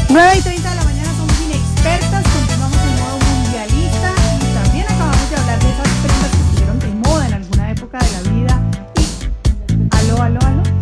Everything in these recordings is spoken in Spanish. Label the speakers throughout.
Speaker 1: 9:30 de la mañana, somos inexpertas, continuamos en modo mundialista y también acabamos de hablar de esas prendas que estuvieron de moda en alguna época de la vida. Y, aló.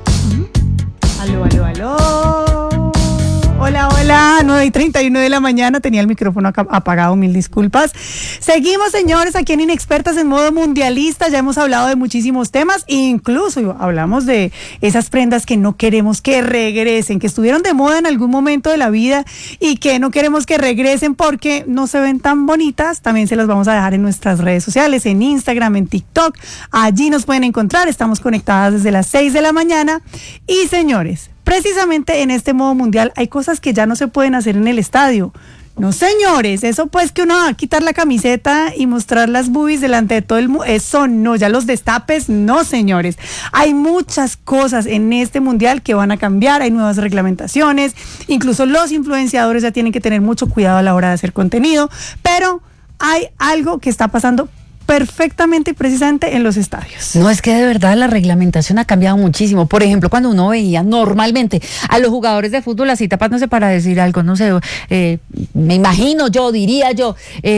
Speaker 1: Hola, 9:31 de la mañana, tenía el micrófono apagado, mil disculpas. Seguimos, señores, aquí en Inexpertas en modo mundialista, ya hemos hablado de muchísimos temas, incluso hablamos de esas prendas que no queremos que regresen, que estuvieron de moda en algún momento de la vida y que no queremos que regresen porque no se ven tan bonitas. También se las vamos a dejar en nuestras redes sociales, en Instagram, en TikTok, allí nos pueden encontrar, estamos conectadas desde las 6 de la mañana. Y señores, precisamente en este modo mundial hay cosas que ya no se pueden hacer en el estadio. No, señores, eso pues que uno va a quitar la camiseta y mostrar las boobies delante de todo el mundo, eso no, ya los destapes, no, señores. Hay muchas cosas en este mundial que van a cambiar, hay nuevas reglamentaciones, incluso los influenciadores ya tienen que tener mucho cuidado a la hora de hacer contenido, pero hay algo que está pasando perfectamente y precisamente en los estadios.
Speaker 2: No, es que de verdad la reglamentación ha cambiado muchísimo. Por ejemplo, cuando uno veía normalmente a los jugadores de fútbol así tapándose para decir algo, no sé, me imagino yo, diría yo.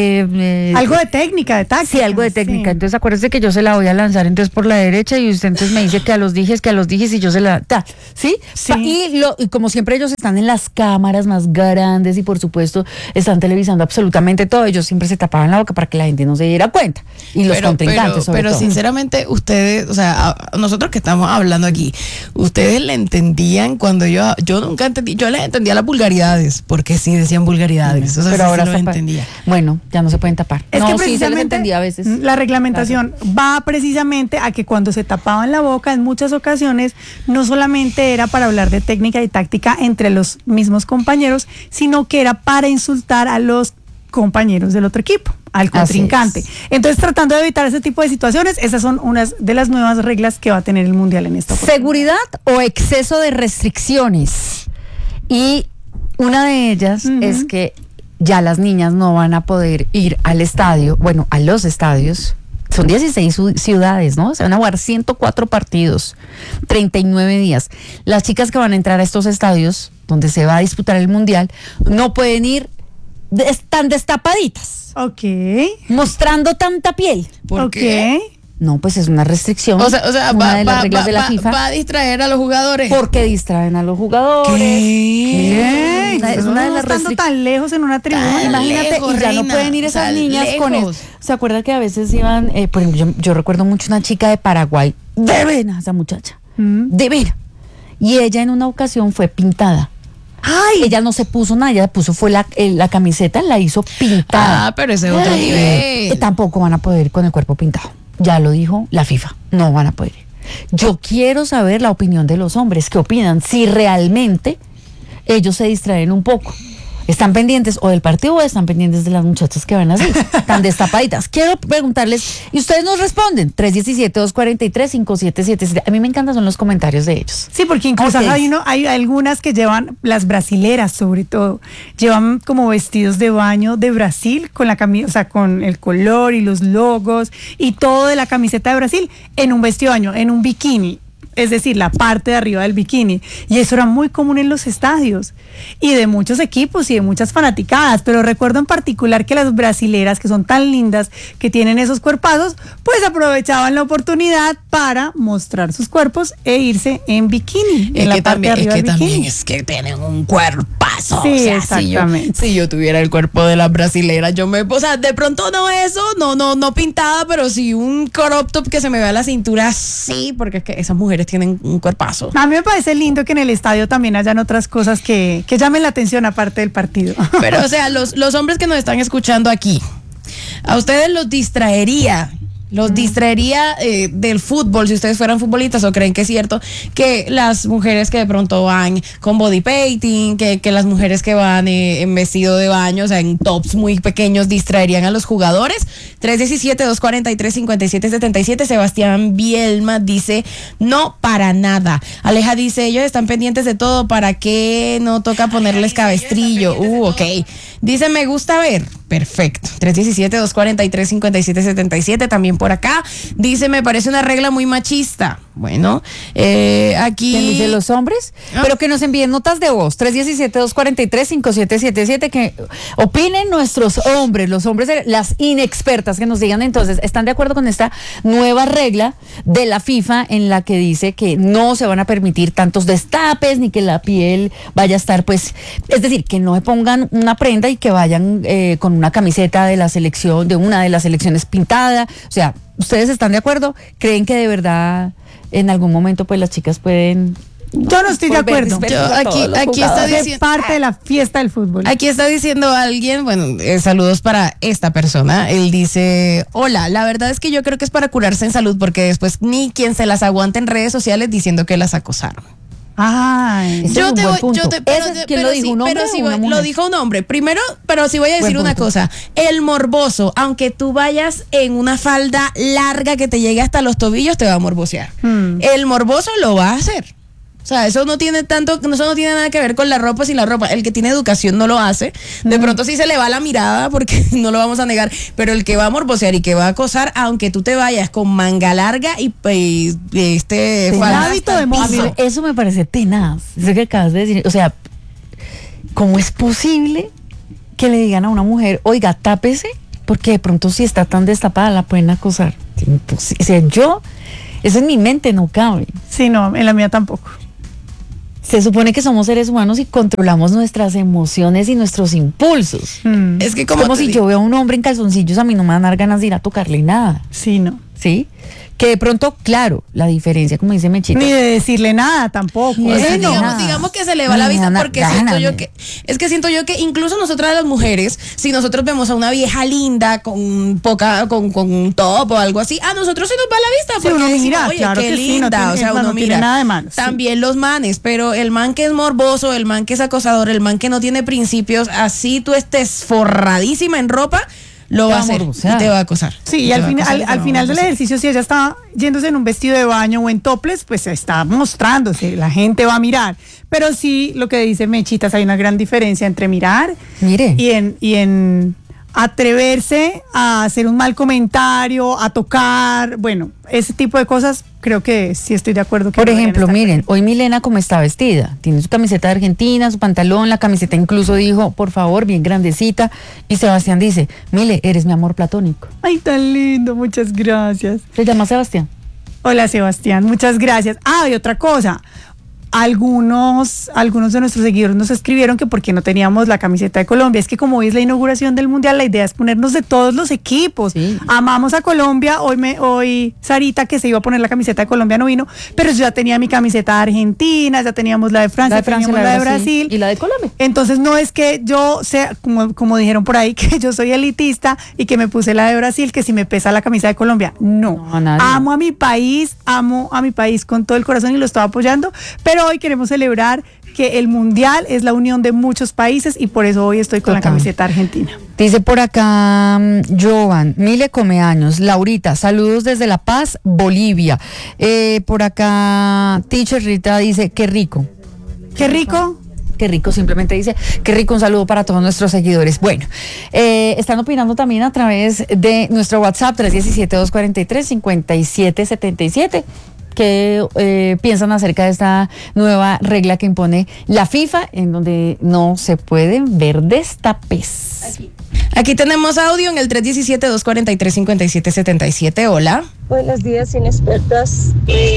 Speaker 1: Algo de técnica, de táctica.
Speaker 2: Sí, algo de técnica. Sí. Entonces acuérdese que yo se la voy a lanzar entonces por la derecha y usted entonces me dice que a los dijes y yo se la... ¿Sí? Sí. Y como siempre ellos están en las cámaras más grandes y por supuesto están televisando absolutamente todo, ellos siempre se tapaban la boca para que la gente no se diera cuenta. Y los contrincantes sobre todo.
Speaker 3: Pero sinceramente ustedes, o sea, nosotros que estamos hablando aquí, ustedes le entendían cuando yo nunca entendí, yo les entendía las vulgaridades, porque sí decían vulgaridades, o sea,
Speaker 2: pero
Speaker 3: sí
Speaker 2: ahora
Speaker 3: se lo entendía.
Speaker 2: Bueno, ya no se pueden tapar.
Speaker 1: Es que
Speaker 2: sí se les entendía a veces.
Speaker 1: La reglamentación va precisamente a que cuando se tapaban la boca en muchas ocasiones no solamente era para hablar de técnica y táctica entre los mismos compañeros, sino que era para insultar a los compañeros del otro equipo, al contrincante. Entonces, tratando de evitar ese tipo de situaciones, esas son unas de las nuevas reglas que va a tener el Mundial en esta oportunidad.
Speaker 2: Seguridad o exceso de restricciones. Y una de ellas es que ya las niñas no van a poder ir al estadio, bueno, a los estadios. Son 16 ciudades, ¿no? Se van a jugar 104 partidos, 39 días. Las chicas que van a entrar a estos estadios, donde se va a disputar el Mundial, no pueden ir están destapaditas.
Speaker 1: Ok.
Speaker 2: Mostrando tanta piel.
Speaker 3: ¿Por qué?
Speaker 2: No, pues es una restricción.
Speaker 3: O sea
Speaker 2: una de las reglas de la FIFA.
Speaker 3: ¿Va a distraer a los jugadores?
Speaker 2: Porque distraen a los jugadores.
Speaker 1: ¿Qué?
Speaker 2: Es una de las
Speaker 1: restricciones. Tan lejos en una tribuna.
Speaker 2: Imagínate,
Speaker 3: lejos,
Speaker 2: y ya
Speaker 3: reina,
Speaker 2: no pueden ir esas niñas
Speaker 3: lejos.
Speaker 2: con eso. ¿Se acuerdan que a veces iban, por ejemplo, yo recuerdo mucho una chica de Paraguay, de vena, esa muchacha, de vena. Y ella en una ocasión fue pintada. Ay, ella no se puso nada, ella fue la camiseta, la hizo pintada.
Speaker 3: Ah, pero ese es otro nivel.
Speaker 2: Tampoco van a poder ir con el cuerpo pintado. Ya lo dijo la FIFA, no van a poder ir. Yo quiero saber la opinión de los hombres, ¿qué opinan? Si realmente ellos se distraen un poco. ¿Están pendientes o del partido o están pendientes de las muchachas que van así, tan destapaditas? Quiero preguntarles, y ustedes nos responden, 317-243-5777. A mí me encantan son los comentarios de ellos.
Speaker 1: Sí, porque incluso hay algunas que llevan, las brasileras sobre todo, llevan como vestidos de baño de Brasil, con la camisa, o sea, con el color y los logos y todo de la camiseta de Brasil, en un vestido de baño, en un bikini. Es decir, la parte de arriba del bikini. Y eso era muy común en los estadios y de muchos equipos y de muchas fanaticadas. Pero recuerdo en particular que las brasileras, que son tan lindas, que tienen esos cuerpazos, pues aprovechaban la oportunidad para mostrar sus cuerpos e irse en bikini.
Speaker 3: Es que también es que tienen un cuerpazo.
Speaker 1: Sí,
Speaker 3: o sea,
Speaker 1: exactamente.
Speaker 3: Si yo tuviera el cuerpo de las brasileras, o sea, de pronto no eso, no pintada, pero sí un crop top que se me vea la cintura, sí, porque es que esas mujeres tienen un cuerpazo.
Speaker 1: A mí me parece lindo que en el estadio también hayan otras cosas que llamen la atención aparte del partido.
Speaker 3: Pero, o sea, los hombres que nos están escuchando aquí, ¿a ustedes los distraería del fútbol si ustedes fueran futbolistas, o creen que es cierto que las mujeres que de pronto van con body painting, que las mujeres que van en vestido de baño, o sea, en tops muy pequeños, distraerían a los jugadores? 317-243-5777. Sebastián Bielma dice, no, para nada. Aleja dice, ellos están pendientes de todo, ¿para qué no toca ponerles cabestrillo? Ok. Dice, me gusta ver Perfecto. 317-243-5777 también por acá. Dice, me parece una regla muy machista. Bueno, aquí...
Speaker 2: ¿Quién dice los hombres? Pero que nos envíen notas de voz. 317-243-5777, que opinen nuestros hombres, los hombres, las inexpertas, que nos digan entonces, ¿están de acuerdo con esta nueva regla de la FIFA en la que dice que no se van a permitir tantos destapes ni que la piel vaya a estar, pues, es decir, que no me pongan una prenda y que vayan con una camiseta de la selección, de una de las selecciones pintada? O sea, ¿ustedes están de acuerdo? ¿Creen que de verdad en algún momento pues las chicas pueden...
Speaker 1: Yo no estoy de acuerdo.
Speaker 3: Aquí está diciendo...
Speaker 1: parte de la fiesta del fútbol.
Speaker 3: Aquí está diciendo alguien, bueno, saludos para esta persona. Él dice, hola, la verdad es que yo creo que es para curarse en salud, porque después ni quien se las aguanta en redes sociales diciendo que las acosaron.
Speaker 1: Ay,
Speaker 2: ¿quién lo dijo, un hombre
Speaker 3: pero
Speaker 2: o
Speaker 3: sí
Speaker 2: una mujer?
Speaker 3: lo dijo un hombre. Primero, pero sí voy a decir una cosa. El morboso, aunque tú vayas en una falda larga que te llegue hasta los tobillos, te va a morbosear. El morboso lo va a hacer. O sea, eso no tiene nada que ver con la ropa, sin la ropa. El que tiene educación no lo hace. De pronto sí se le va la mirada, porque no lo vamos a negar, pero el que va a morbosear y que va a acosar, aunque tú te vayas con manga larga y falda
Speaker 1: hábito
Speaker 3: hasta
Speaker 1: de
Speaker 3: el
Speaker 1: mozo.
Speaker 3: piso.
Speaker 2: Eso me parece tenaz, eso que acabas de decir. O sea, ¿cómo es posible que le digan a una mujer, oiga, tápese? Porque de pronto si está tan destapada la pueden acosar. O sea, eso en mi mente no cabe.
Speaker 1: Sí, no, en la mía tampoco.
Speaker 2: Se supone que somos seres humanos y controlamos nuestras emociones y nuestros impulsos.
Speaker 3: Es que
Speaker 2: Es como si yo veo a un hombre en calzoncillos, a mí no me van a dar ganas de ir a tocarle nada.
Speaker 1: Sí, no.
Speaker 2: ¿Sí? Que de pronto, claro, la diferencia, como dice Mechita.
Speaker 1: Ni de decirle nada tampoco.
Speaker 2: Ni
Speaker 3: O sea,
Speaker 2: no.
Speaker 3: digamos que se le va la vista, porque siento yo que incluso nosotras las mujeres, si nosotros vemos a una vieja linda con un top o algo así, a nosotros se nos va la vista,
Speaker 1: Sí,
Speaker 3: porque
Speaker 1: uno
Speaker 3: decimos,
Speaker 1: mira,
Speaker 3: oye,
Speaker 1: claro
Speaker 3: qué
Speaker 1: que sí,
Speaker 3: linda,
Speaker 1: no tiene-
Speaker 3: o sea,
Speaker 1: no
Speaker 3: uno
Speaker 1: tiene
Speaker 3: mira.
Speaker 1: nada de malo, sí.
Speaker 3: También los manes, pero el man que es morboso, el man que es acosador, el man que no tiene principios, así tú estés forradísima en ropa, lo va a hacer y te va a acosar.
Speaker 1: Sí, y al final del ejercicio, si ella está yéndose en un vestido de baño o en topless, pues está mostrándose, la gente va a mirar. Pero sí, lo que dice Mechitas, hay una gran diferencia entre mirar
Speaker 2: Mire.
Speaker 1: y en atreverse a hacer un mal comentario, a tocar, bueno, ese tipo de cosas, creo que sí estoy de acuerdo. Que
Speaker 2: Por
Speaker 1: no deberían
Speaker 2: ejemplo,
Speaker 1: estar
Speaker 2: miren, hoy Milena como está vestida, tiene su camiseta de Argentina, su pantalón, la camiseta incluso dijo, por favor, bien grandecita, y Sebastián dice, Mile, eres mi amor platónico.
Speaker 1: Ay, tan lindo, muchas gracias.
Speaker 2: ¿Se llama Sebastián?
Speaker 1: Hola, Sebastián, muchas gracias. Ah, y otra cosa. Algunos de nuestros seguidores nos escribieron que por qué no teníamos la camiseta de Colombia. Es que como hoy es la inauguración del Mundial, la idea es ponernos de todos los equipos.
Speaker 2: Sí.
Speaker 1: Amamos a Colombia. Hoy Sarita, que se iba a poner la camiseta de Colombia, no vino, pero yo ya tenía mi camiseta de Argentina, ya teníamos la de Francia, teníamos la de Brasil.
Speaker 2: y la de Colombia.
Speaker 1: Entonces no es que yo sea, como dijeron por ahí, que yo soy elitista y que me puse la de Brasil, que si me pesa la camisa de Colombia. No,
Speaker 2: nadie.
Speaker 1: amo a mi país con todo el corazón y lo estoy apoyando, pero hoy queremos celebrar que el Mundial es la unión de muchos países y por eso hoy estoy con la
Speaker 2: Total.
Speaker 1: camiseta argentina.
Speaker 2: Dice por acá Jovan, Mile come años, Laurita, saludos desde La Paz, Bolivia. Por acá Teacher Rita dice, qué rico.
Speaker 1: Qué rico.
Speaker 2: Qué rico, simplemente dice, qué rico, un saludo para todos nuestros seguidores. Bueno, están opinando también a través de nuestro WhatsApp 317-243-5777. ¿Qué piensan acerca de esta nueva regla que impone la FIFA, en donde no se pueden ver destapes?
Speaker 3: Aquí tenemos audio en el 317-243-5777. Hola.
Speaker 4: Buenos días, inexpertas.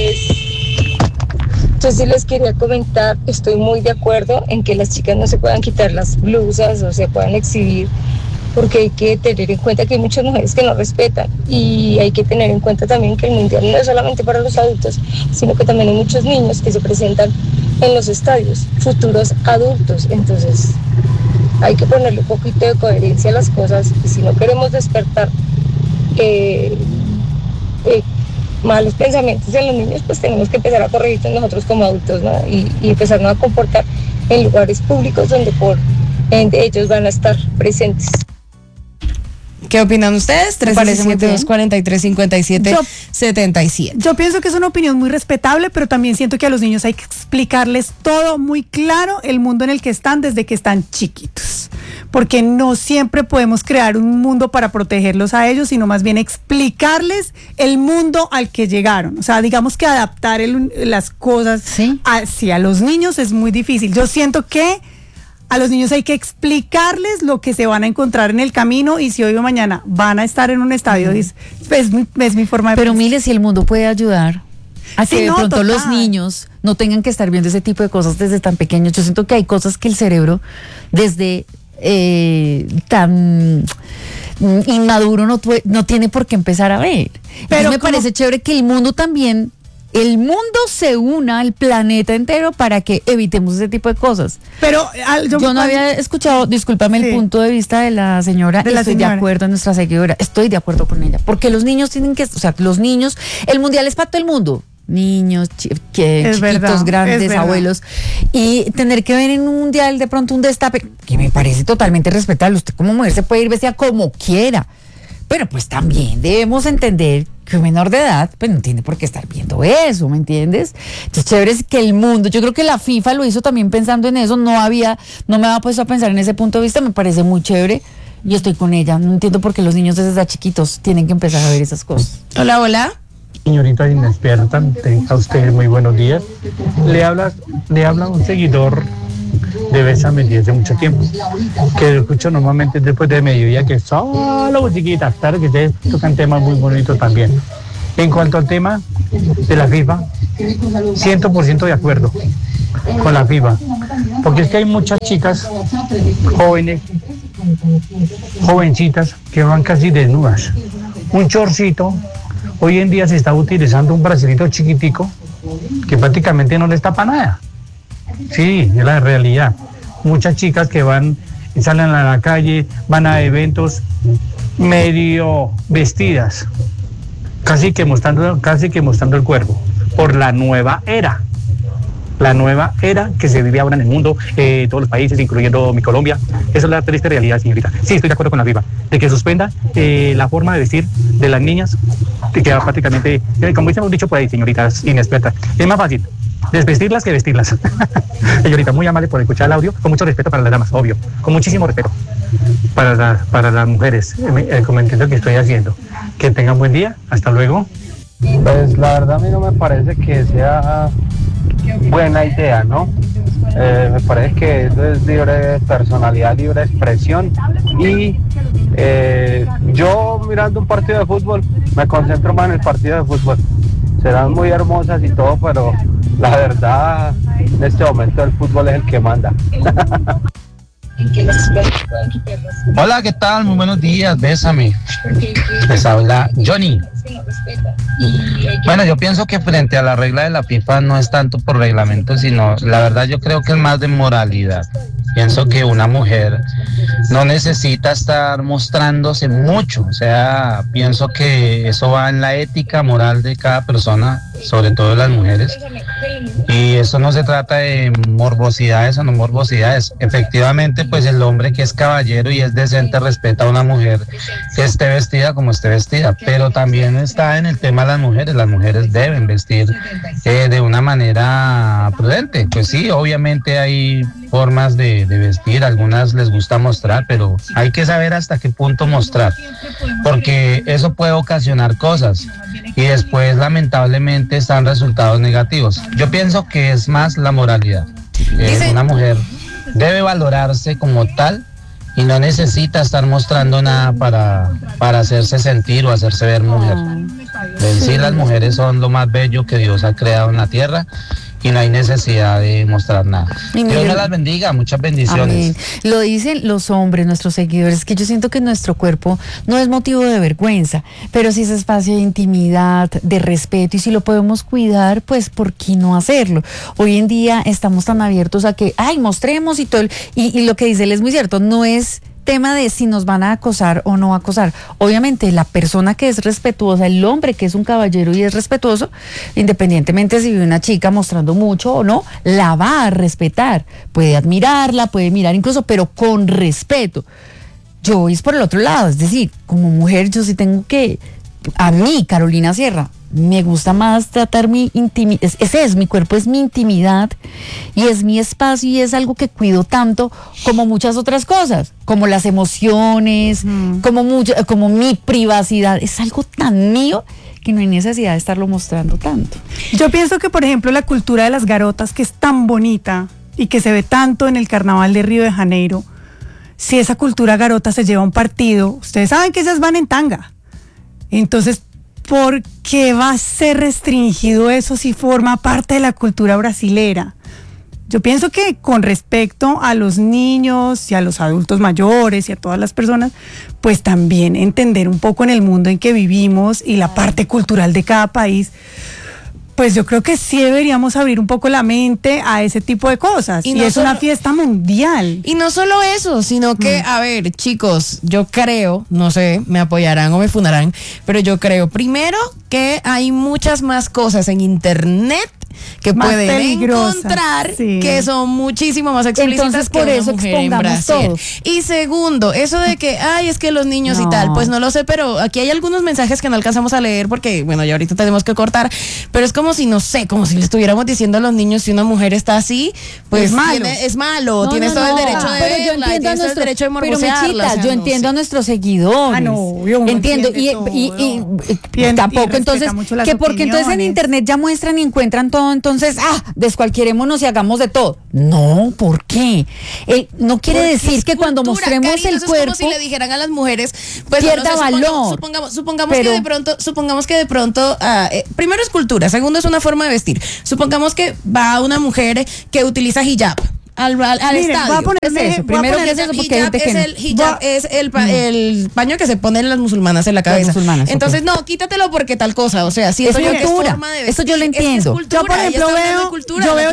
Speaker 4: Yo sí les quería comentar, estoy muy de acuerdo en que las chicas no se puedan quitar las blusas o se puedan exhibir, porque hay que tener en cuenta que hay muchas mujeres que no respetan, y hay que tener en cuenta también que el mundial no es solamente para los adultos, sino que también hay muchos niños que se presentan en los estadios, futuros adultos. Entonces hay que ponerle un poquito de coherencia a las cosas, y si no queremos despertar malos pensamientos en los niños, pues tenemos que empezar a corregirnos nosotros como adultos, ¿no? Y empezarnos a comportar en lugares públicos donde ellos van a estar presentes.
Speaker 3: ¿Qué opinan ustedes?
Speaker 2: Me parece muy bien.
Speaker 3: 317-243-5777.
Speaker 1: Yo pienso que es una opinión muy respetable, pero también siento que a los niños hay que explicarles todo muy claro, el mundo en el que están desde que están chiquitos. porque no siempre podemos crear un mundo para protegerlos a ellos, sino más bien explicarles el mundo al que llegaron. O sea, digamos que adaptar las cosas hacia los niños es muy difícil. Yo siento que a los niños hay que explicarles lo que se van a encontrar en el camino, y si hoy o mañana van a estar en un estadio, es mi forma de
Speaker 2: Pero mire, si el mundo puede ayudar a que de pronto
Speaker 1: total.
Speaker 2: Los niños no tengan que estar viendo ese tipo de cosas desde tan pequeños. Yo siento que hay cosas que el cerebro desde tan inmaduro no tiene por qué empezar a ver. Pero me parece chévere que el mundo se una al planeta entero para que evitemos ese tipo de cosas.
Speaker 1: Pero
Speaker 2: yo no había escuchado, discúlpame, el punto de vista de la señora. Estoy de acuerdo, nuestra seguidora, estoy de acuerdo con ella, porque los niños tienen que, o sea, los niños, el mundial es para todo el mundo. Niños, chiquitos,
Speaker 1: verdad,
Speaker 2: grandes, abuelos, y tener que ver en un mundial de pronto un destape, que me parece totalmente respetable. Usted como mujer se puede ir vestida como quiera, pero pues también debemos entender que un menor de edad pues no tiene por qué estar viendo eso, ¿me entiendes? Entonces, chévere es que el mundo, yo creo que la FIFA lo hizo también pensando en eso, no me había puesto a pensar en ese punto de vista, me parece muy chévere. Y estoy con ella, no entiendo por qué los niños desde chiquitos tienen que empezar a ver esas cosas.
Speaker 3: Hola, hola.
Speaker 5: Señorita inexperta, tenga usted muy buenos días. Le habla un seguidor de Bésame desde hace mucho tiempo, que lo escucho normalmente después de mediodía, que solo musiquitas, claro que ustedes tocan temas muy bonitos también. En cuanto al tema de la FIFA, 100% de acuerdo con la FIFA, porque es que hay muchas chicas jóvenes, jovencitas, que van casi desnudas. Un chorcito. Hoy en día se está utilizando un bracelito chiquitico que prácticamente no les tapa nada. Sí, es la realidad. Muchas chicas que salen a la calle, van a eventos medio vestidas, casi que mostrando el cuerpo, por la nueva era. La nueva era que se vive ahora en el mundo, todos los países, incluyendo mi Colombia. Esa es la triste realidad, señorita. Sí, estoy de acuerdo con la FIFA, de que suspenda la forma de vestir de las niñas, que queda prácticamente, como hemos dicho por ahí, señoritas inexpertas, es más fácil desvestirlas que vestirlas. Señorita, muy amable por escuchar el audio, con mucho respeto para las damas, obvio, con muchísimo respeto para las mujeres, el comentario que estoy haciendo. Que tengan buen día, hasta luego.
Speaker 6: Pues la verdad a mí no me parece que sea buena idea, ¿no? Me parece que eso es libre personalidad, libre expresión, y yo mirando un partido de fútbol me concentro más en el partido de fútbol. Serán muy hermosas y todo, pero la verdad en este momento el fútbol es el que manda.
Speaker 7: Hola, ¿qué tal? Muy buenos días, Bésame. Les habla Johnny. Bueno, yo pienso que frente a la regla de la FIFA no es tanto por reglamento, sino la verdad yo creo que es más de moralidad. Pienso que una mujer no necesita estar mostrándose mucho, o sea, pienso que eso va en la ética moral de cada persona, sobre todo las mujeres, y eso no se trata de morbosidades o no morbosidades. Efectivamente, pues el hombre que es caballero y es decente respeta a una mujer que esté vestida como esté vestida, pero también está en el tema de las mujeres deben vestir de una manera prudente. Pues sí, obviamente hay formas de vestir, algunas les gusta mostrar, pero hay que saber hasta qué punto mostrar, porque eso puede ocasionar cosas y después lamentablemente están resultados negativos. Yo pienso que es más la moralidad. Una mujer debe valorarse como tal y no necesita estar mostrando nada para hacerse sentir o hacerse ver mujer. En sí, las mujeres son lo más bello que Dios ha creado en la tierra y no hay necesidad de mostrar nada. Dios me las bendiga, muchas bendiciones.
Speaker 2: Amén. Lo dicen los hombres, nuestros seguidores, que yo siento que nuestro cuerpo no es motivo de vergüenza, pero sí es espacio de intimidad, de respeto, y si lo podemos cuidar, pues ¿por qué no hacerlo? Hoy en día estamos tan abiertos a que, mostremos y todo, y lo que dice él es muy cierto, no es tema de si nos van a acosar o no acosar. Obviamente la persona que es respetuosa, el hombre que es un caballero y es respetuoso, independientemente si ve una chica mostrando mucho o no, la va a respetar, puede admirarla, puede mirar incluso, pero con respeto. Yo voy por el otro lado, es decir, como mujer yo sí tengo que, a mí, Carolina Sierra, me gusta más tratar mi intimidad, ese es mi cuerpo, es mi intimidad y es mi espacio y es algo que cuido tanto como muchas otras cosas, como las emociones, como mi privacidad, es algo tan mío que no hay necesidad de estarlo mostrando tanto.
Speaker 1: Yo pienso que, por ejemplo, la cultura de las garotas, que es tan bonita y que se ve tanto en el carnaval de Río de Janeiro, si esa cultura garota se lleva a un partido, ustedes saben que ellas van en tanga. Entonces, ¿por qué va a ser restringido eso si forma parte de la cultura brasilera? Yo pienso que con respecto a los niños y a los adultos mayores y a todas las personas, pues también entender un poco en el mundo en que vivimos y la parte cultural de cada país, pues yo creo que sí deberíamos abrir un poco la mente a ese tipo de cosas. Y no es una fiesta mundial.
Speaker 3: Y no solo eso, sino que, a ver, chicos, yo creo, no sé, me apoyarán o me fundarán, pero yo creo, primero, que hay muchas más cosas en internet que más pueden encontrar que son muchísimo más explícitas.
Speaker 2: Entonces, por
Speaker 3: que
Speaker 2: eso
Speaker 3: una mujer
Speaker 2: expongamos todo.
Speaker 3: Y segundo, eso de que, ay, es que los niños y tal, pues no lo sé, pero aquí hay algunos mensajes que no alcanzamos a leer porque, bueno, ya ahorita tenemos que cortar, pero es como si, no sé, como si le estuviéramos diciendo a los niños, si una mujer está así, pues es malo, tienes todo el derecho de verla, tienes todo el derecho de morbosearla.
Speaker 2: Pero Mechita, yo entiendo a nuestros seguidores. Entiendo, y tampoco, entonces, que porque entonces en internet ya muestran y encuentran todo, entonces, descualquierémonos y hagamos de todo. No, ¿por qué? No quiere decir que cuando mostremos el cuerpo,
Speaker 3: es como si le dijeran a las mujeres, pues
Speaker 2: pierda valor.
Speaker 3: Supongamos que de pronto, primero es cultura, segundo es una forma de vestir. Supongamos que va una mujer que utiliza hijab al estadio.
Speaker 1: Voy a ponerle
Speaker 2: eso. Primero, ¿qué es eso? Porque
Speaker 3: el hijab es el paño que se ponen las musulmanas en la cabeza. Entonces, no, quítatelo porque tal cosa. O sea, si
Speaker 2: es cultura. Eso yo lo entiendo.
Speaker 1: Yo, por ejemplo, veo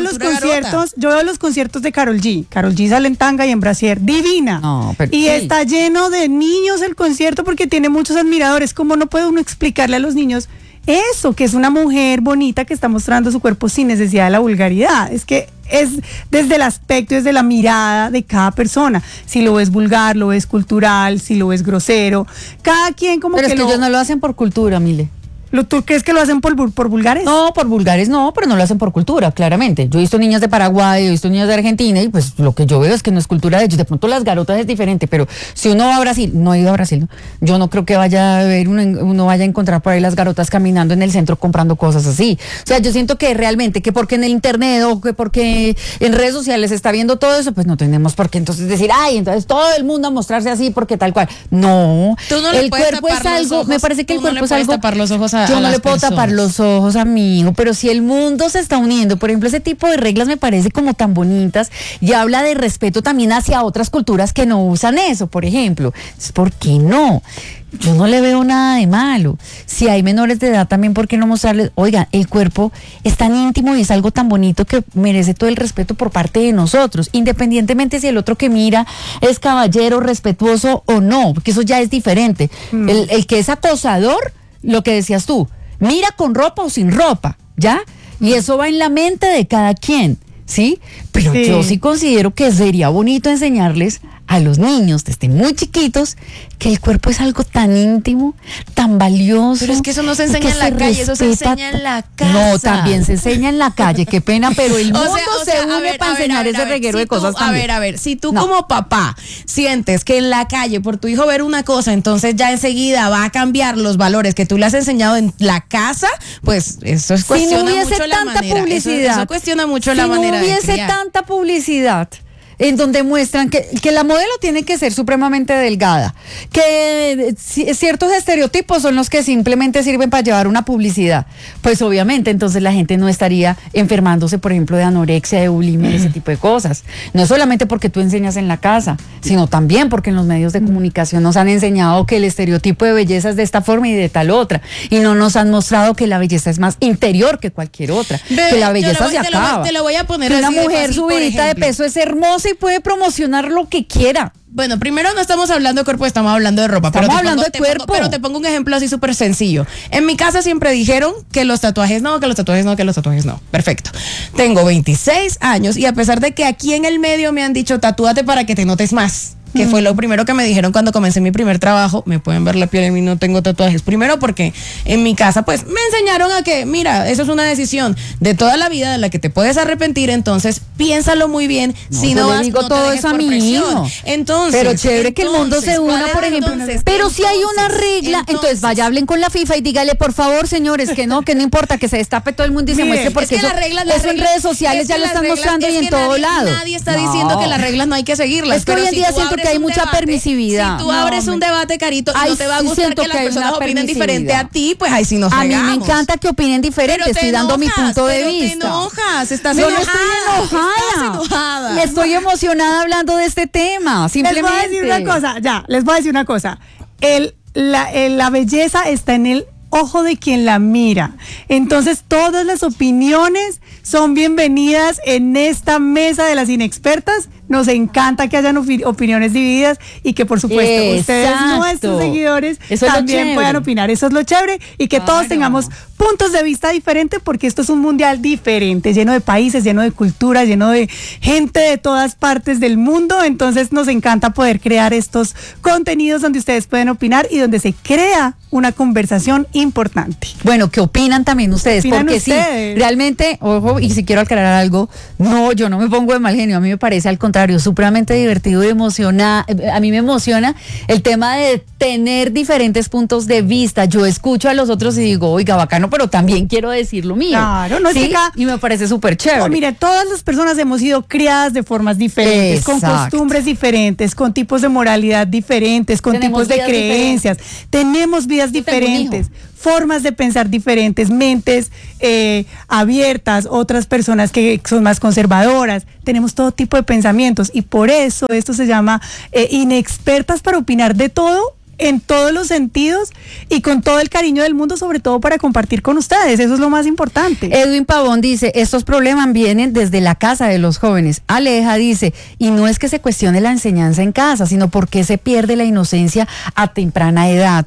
Speaker 1: los conciertos de Karol G. Karol G sale en tanga y en brasier. Divina.
Speaker 2: No, pero
Speaker 1: y está lleno de niños el concierto porque tiene muchos admiradores. ¿Cómo no puede uno explicarle a los niños eso, que es una mujer bonita que está mostrando su cuerpo sin necesidad de la vulgaridad? Es que es desde el aspecto, desde la mirada de cada persona. Si lo ves vulgar, lo ves cultural, si lo ves grosero. Cada quien como
Speaker 2: pero que es que ellos no lo hacen por cultura, Mile.
Speaker 1: ¿Tú crees que lo hacen por vulgares?
Speaker 2: No, por vulgares no, pero no lo hacen por cultura, claramente. Yo he visto niñas de Paraguay, he visto niñas de Argentina y pues lo que yo veo es que no es cultura de ellos. De pronto las garotas es diferente, pero si uno va a Brasil, no he ido a Brasil, ¿no? Yo no creo que vaya a ver uno vaya a encontrar por ahí las garotas caminando en el centro comprando cosas así. O sea, yo siento que realmente que porque en el internet o que porque en redes sociales se está viendo todo eso, pues no tenemos por qué entonces decir, entonces todo el mundo a mostrarse así porque tal cual. No,
Speaker 3: el cuerpo es algo,
Speaker 2: me parece que el cuerpo es algo.
Speaker 3: Tapar los ojos
Speaker 2: yo no le puedo tapar los ojos, amigo, pero si el mundo se está uniendo, por ejemplo, ese tipo de reglas me parece como tan bonitas y habla de respeto también hacia otras culturas que no usan eso, por ejemplo. ¿Por qué no? Yo no le veo nada de malo. Si hay menores de edad también, ¿por qué no mostrarles? Oiga, el cuerpo es tan íntimo y es algo tan bonito que merece todo el respeto por parte de nosotros, independientemente si el otro que mira es caballero, respetuoso o no, porque eso ya es diferente. El que es acosador, lo que decías tú, mira con ropa o sin ropa, ¿ya? Y eso va en la mente de cada quien, ¿sí? Pero yo sí considero que sería bonito enseñarles a los niños desde muy chiquitos que el cuerpo es algo tan íntimo, tan valioso.
Speaker 3: Pero es que eso no se enseña en la calle, eso se enseña en la casa.
Speaker 2: No, también se enseña en la calle, qué pena, pero el mundo se une para enseñar ese reguero de cosas también.
Speaker 3: A ver, si tú como papá sientes que en la calle por tu hijo ver una cosa, entonces ya enseguida va a cambiar los valores que tú le has enseñado en la casa, pues eso es cuestiona mucho la manera. Eso cuestiona mucho la manera de criar.
Speaker 2: Si no hubiese tanta publicidad en donde muestran que la modelo tiene que ser supremamente delgada, que ciertos estereotipos son los que simplemente sirven para llevar una publicidad, pues obviamente entonces la gente no estaría enfermándose, por ejemplo, de anorexia, de bulimia, ese tipo de cosas. No solamente porque tú enseñas en la casa, sino también porque en los medios de comunicación nos han enseñado que el estereotipo de belleza es de esta forma y de tal otra, y no nos han mostrado que la belleza es más interior que cualquier otra, que la belleza se acaba.
Speaker 3: Te lo voy a poner
Speaker 2: que
Speaker 3: así
Speaker 2: una mujer
Speaker 3: fácil,
Speaker 2: subidita de peso es hermosa y puede promocionar lo que quiera.
Speaker 3: Bueno, primero no estamos hablando de cuerpo, estamos hablando de ropa.
Speaker 2: Estamos hablando de cuerpo.
Speaker 3: Pero te pongo un ejemplo así súper sencillo. En mi casa siempre dijeron que los tatuajes no, que los tatuajes no, que los tatuajes no. Perfecto. Tengo 26 años y a pesar de que aquí en el medio me han dicho tatúate para que te notes más. que fue lo primero que me dijeron cuando comencé mi primer trabajo. Me pueden ver la piel en mí, no tengo tatuajes. Primero porque en mi casa pues me enseñaron a que, mira, eso es una decisión de toda la vida de la que te puedes arrepentir, entonces piénsalo muy bien. Si no vas,
Speaker 2: digo
Speaker 3: no
Speaker 2: todo
Speaker 3: te dejes
Speaker 2: eso a
Speaker 3: por
Speaker 2: mi
Speaker 3: presión.
Speaker 2: hijo.
Speaker 3: Entonces,
Speaker 2: pero chévere que el mundo se una,
Speaker 3: ¿cuál
Speaker 2: por
Speaker 3: es
Speaker 2: ejemplo.
Speaker 3: entonces?
Speaker 2: Pero si hay una regla, entonces vaya, hablen con la FIFA y dígale, por favor, señores, que no importa, que se destape todo el mundo y se muestre, porque
Speaker 3: es que
Speaker 2: eso en redes sociales ya lo están mostrando y en todo lado.
Speaker 3: Nadie está diciendo que las reglas no hay que seguirlas.
Speaker 2: Es que hoy en día siento que hay mucha permisividad.
Speaker 3: Si tú abres un debate, Carito, y no te va a gustar que las personas opinen diferente a ti, pues ahí sí nos
Speaker 2: regamos. A mí me
Speaker 3: encanta
Speaker 2: que opinen diferente, estoy dando mi punto de vista.
Speaker 3: Te enojas, estás
Speaker 2: enojada.
Speaker 3: Estás enojada.
Speaker 2: Estoy emocionada hablando de este tema, simplemente.
Speaker 1: Les voy a decir una cosa, la belleza está en el ojo de quien la mira. Entonces, todas las opiniones son bienvenidas en esta mesa de las inexpertas. Nos encanta que hayan opiniones divididas y que, por supuesto, ustedes, nuestros seguidores, también puedan opinar. Eso es lo chévere, y que todos tengamos puntos de vista diferentes, porque esto es un mundial diferente, lleno de países, lleno de culturas, lleno de gente de todas partes del mundo. Entonces, nos encanta poder crear estos contenidos donde ustedes pueden opinar y donde se crea una conversación importante.
Speaker 2: Bueno, ¿qué opinan también ustedes? Porque ustedes? Sí, realmente, ojo, y si quiero aclarar algo, yo no me pongo de mal genio, a mí me parece al contrario supremamente divertido y emociona. A mí me emociona el tema de tener diferentes puntos de vista. Yo escucho a los otros y digo, oiga, bacano, pero también quiero decir lo mío.
Speaker 1: Claro, no,
Speaker 2: ¿sí? Y me parece súper chévere.
Speaker 1: Mire, todas las personas hemos sido criadas de formas diferentes, exacto, con costumbres diferentes, con tipos de moralidad diferentes, con tipos de creencias. Tenemos vidas diferentes, formas de pensar diferentes, mentes abiertas, otras personas que son más conservadoras. Tenemos todo tipo de pensamientos, y por eso esto se llama Inexpertas, para opinar de todo, en todos los sentidos, y con todo el cariño del mundo, sobre todo para compartir con ustedes. Eso es lo más importante.
Speaker 2: Edwin Pavón dice, estos problemas vienen desde la casa de los jóvenes. Aleja dice, y no es que se cuestione la enseñanza en casa, sino porque se pierde la inocencia a temprana edad.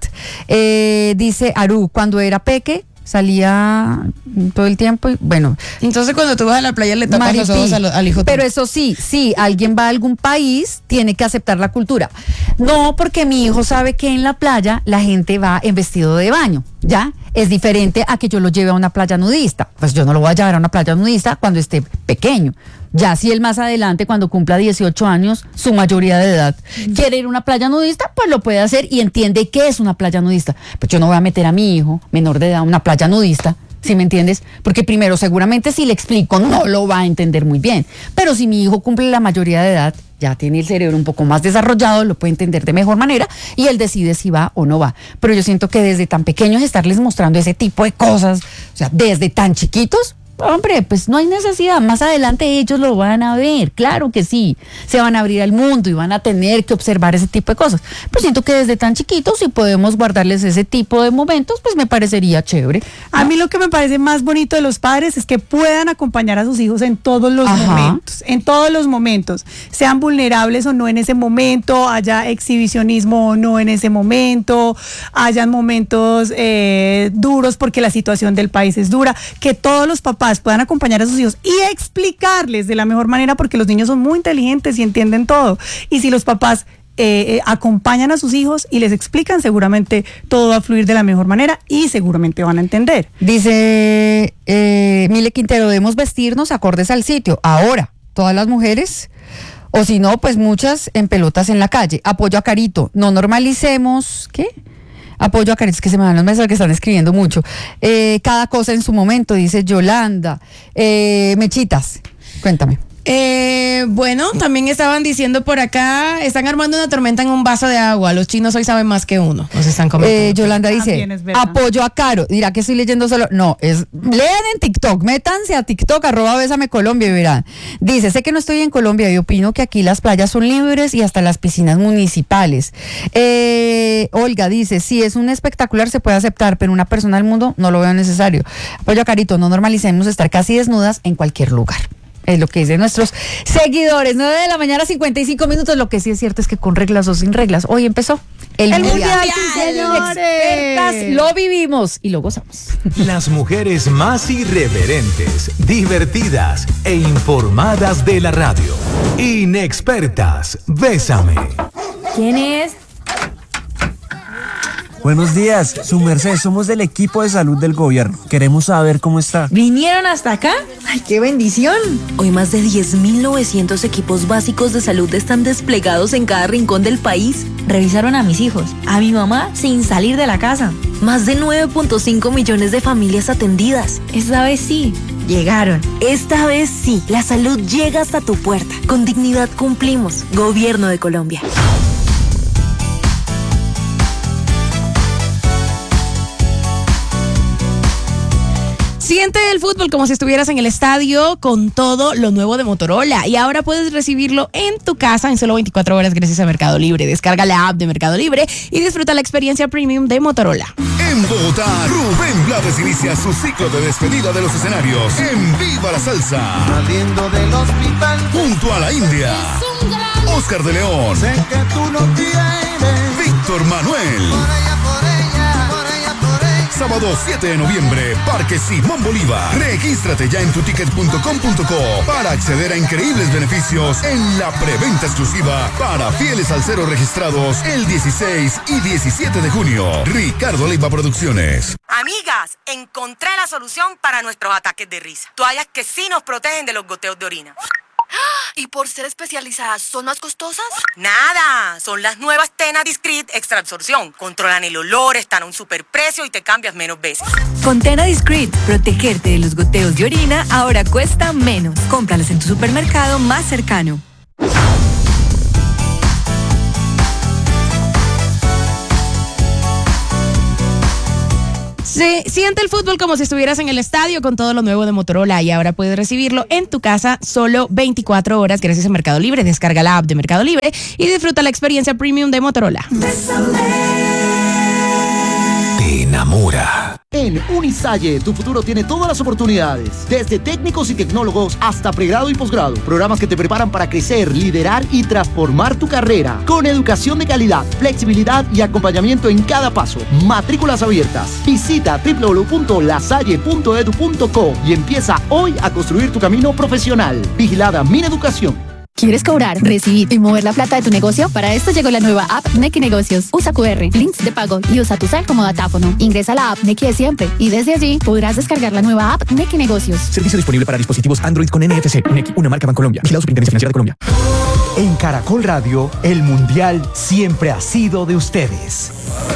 Speaker 2: Dice Aru, cuando era peque, salía todo el tiempo y bueno.
Speaker 3: Entonces cuando tú vas a la playa le tapas los ojos al hijo.
Speaker 2: Pero eso sí, alguien va a algún país, tiene que aceptar la cultura. No, porque mi hijo sabe que en la playa la gente va en vestido de baño, ¿ya? Es diferente a que yo lo lleve a una playa nudista. Pues yo no lo voy a llevar a una playa nudista cuando esté pequeño. Ya si él más adelante, cuando cumpla 18 años, su mayoría de edad, quiere ir a una playa nudista, pues lo puede hacer y entiende qué es una playa nudista. Pues yo no voy a meter a mi hijo menor de edad a una playa nudista, ¿sí me entiendes? Porque primero, seguramente si le explico, no lo va a entender muy bien. Pero si mi hijo cumple la mayoría de edad, ya tiene el cerebro un poco más desarrollado, lo puede entender de mejor manera y él decide si va o no va. Pero yo siento que desde tan pequeños estarles mostrando ese tipo de cosas, o sea, desde tan chiquitos, hombre, pues no hay necesidad. Más adelante ellos lo van a ver, claro que sí. Se van a abrir al mundo y van a tener que observar ese tipo de cosas. Pero siento que desde tan chiquitos, si podemos guardarles ese tipo de momentos, pues me parecería chévere, ¿no?
Speaker 1: A mí lo que me parece más bonito de los padres es que puedan acompañar a sus hijos en todos los momentos. En todos los momentos. Sean vulnerables o no en ese momento, haya exhibicionismo o no en ese momento, hayan momentos duros porque la situación del país es dura. Que todos los papás puedan acompañar a sus hijos y explicarles de la mejor manera, porque los niños son muy inteligentes y entienden todo. Y si los papás acompañan a sus hijos y les explican, seguramente todo va a fluir de la mejor manera y seguramente van a entender.
Speaker 2: Dice Mile Quintero, debemos vestirnos acordes al sitio. Ahora, todas las mujeres, o si no, pues muchas en pelotas en la calle. Apoyo a Carito, no normalicemos, ¿qué? Apoyo a Carito, es que se me dan los mensajes que están escribiendo mucho. Cada cosa en su momento, dice Yolanda. Mechitas, cuéntame.
Speaker 3: Bueno, también estaban diciendo por acá, están armando una tormenta en un vaso de agua. Los chinos hoy saben más que uno. Nos están comentando.
Speaker 2: Yolanda dice, apoyo a Caro. Dirá que estoy leyendo solo. No, lean en TikTok, métanse a TikTok, @BésameColombia y verán. Dice, sé que no estoy en Colombia y opino que aquí las playas son libres y hasta las piscinas municipales. Olga dice, si es un espectacular se puede aceptar, pero una persona del mundo no lo veo necesario. Apoyo a Carito, no normalicemos estar casi desnudas en cualquier lugar. Es lo que dicen nuestros seguidores. 9:55 a.m. Lo que sí es cierto es que con reglas o sin reglas, hoy empezó el mundial. Expertas, lo vivimos y lo gozamos.
Speaker 8: Las mujeres más irreverentes, divertidas e informadas de la radio. Inexpertas, bésame.
Speaker 9: ¿Quién es?
Speaker 10: Buenos días, su merced, somos del equipo de salud del gobierno. Queremos saber cómo está.
Speaker 9: ¿Vinieron hasta acá? ¡Ay, qué bendición!
Speaker 11: Hoy más de 10.900 equipos básicos de salud están desplegados en cada rincón del país.
Speaker 9: Revisaron a mis hijos, a mi mamá sin salir de la casa.
Speaker 11: Más de 9.5 millones de familias atendidas.
Speaker 9: Esta vez sí, llegaron.
Speaker 11: Esta vez sí, la salud llega hasta tu puerta. Con dignidad cumplimos. Gobierno de Colombia.
Speaker 3: Siente el fútbol como si estuvieras en el estadio con todo lo nuevo de Motorola. Y ahora puedes recibirlo en tu casa en solo 24 horas gracias a Mercado Libre. Descarga la app de Mercado Libre y disfruta la experiencia premium de Motorola.
Speaker 12: En Bogotá, Rubén Blades inicia su ciclo de despedida de los escenarios en Viva la Salsa.
Speaker 13: Saliendo del hospital
Speaker 12: junto a la India, Oscar de León,
Speaker 13: sé que tú no quieres.
Speaker 12: Víctor Manuel. Sábado 7 de noviembre, Parque Simón Bolívar. Regístrate ya en tuticket.com.co para acceder a increíbles beneficios en la preventa exclusiva para fieles salseros registrados el 16 y 17 de junio. Ricardo Leiva Producciones.
Speaker 14: Amigas, encontré la solución para nuestros ataques de risa. Toallas que sí nos protegen de los goteos de orina.
Speaker 11: ¿Y por ser especializadas son más costosas?
Speaker 14: Nada, son las nuevas Tena Discreet Extra Absorción. Controlan el olor, están a un superprecio y te cambias menos veces.
Speaker 11: Con Tena Discreet, protegerte de los goteos de orina ahora cuesta menos. Cómpralas en tu supermercado más cercano.
Speaker 3: Siente el fútbol como si estuvieras en el estadio con todo lo nuevo de Motorola y ahora puedes recibirlo en tu casa solo 24 horas gracias a Mercado Libre. Descarga la app de Mercado Libre y disfruta la experiencia premium de Motorola.
Speaker 8: Te enamora.
Speaker 15: En Unisalle, tu futuro tiene todas las oportunidades, desde técnicos y tecnólogos hasta pregrado y posgrado. Programas que te preparan para crecer, liderar y transformar tu carrera, con educación de calidad, flexibilidad y acompañamiento en cada paso. Matrículas abiertas. Visita www.lasalle.edu.co y empieza hoy a construir tu camino profesional. Vigilada Mineducación.
Speaker 16: ¿Quieres cobrar, recibir y mover la plata de tu negocio? Para esto llegó la nueva app Nequi Negocios. Usa QR, links de pago y usa tu cel como datáfono. Ingresa a la app Nequi de siempre y desde allí podrás descargar la nueva app Nequi Negocios.
Speaker 17: Servicio disponible para dispositivos Android con NFC. Nequi, una marca Bancolombia. Vigilado Superintendencia Financiera de Colombia.
Speaker 18: En Caracol Radio, el Mundial siempre ha sido de ustedes.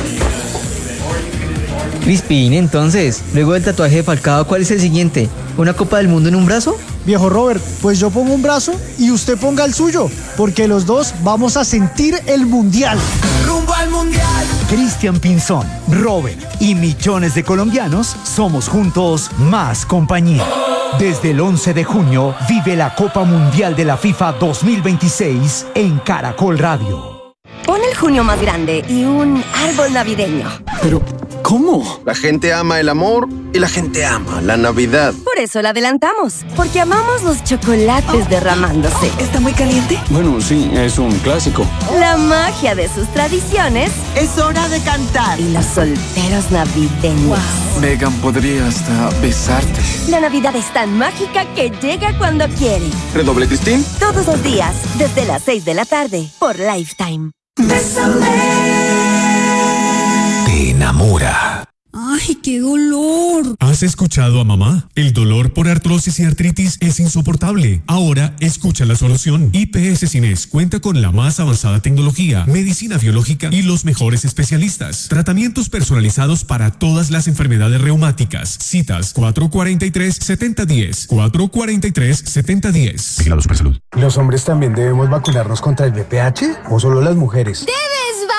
Speaker 19: Crispin, entonces, luego del tatuaje de Falcao, ¿cuál es el siguiente? ¿Una Copa del Mundo en un brazo?
Speaker 20: Viejo Robert, pues yo pongo un brazo y usted ponga el suyo, porque los dos vamos a sentir el Mundial.
Speaker 18: ¡Rumbo al Mundial! Cristian Pinzón, Robert y millones de colombianos somos juntos más compañía. Desde el 11 de junio, vive la Copa Mundial de la FIFA 2026 en Caracol Radio.
Speaker 21: Pon el junio más grande y un árbol navideño.
Speaker 22: Pero, ¿cómo? La gente ama el amor y la gente ama la Navidad.
Speaker 21: Por eso la adelantamos, porque amamos los chocolates derramándose. ¿Está muy caliente?
Speaker 22: Bueno, sí, es un clásico.
Speaker 21: La magia de sus tradiciones.
Speaker 23: Es hora de cantar.
Speaker 21: Y los solteros navideños.
Speaker 22: Wow. Megan podría hasta besarte.
Speaker 21: La Navidad es tan mágica que llega cuando quiere.
Speaker 22: ¿Redoble, Cristín?
Speaker 21: Todos los días, desde las 6 de la tarde, por Lifetime.
Speaker 8: Te enamora.
Speaker 24: ¡Ay, qué dolor!
Speaker 25: ¿Has escuchado a mamá? El dolor por artrosis y artritis es insoportable. Ahora escucha la solución. IPS Cines cuenta con la más avanzada tecnología, medicina biológica y los mejores especialistas. Tratamientos personalizados para todas las enfermedades reumáticas. Citas 443-7010. 443-7010. Vigilado Supersalud.
Speaker 26: ¿Los hombres también debemos vacunarnos contra el VPH o solo las mujeres?
Speaker 27: ¡Debes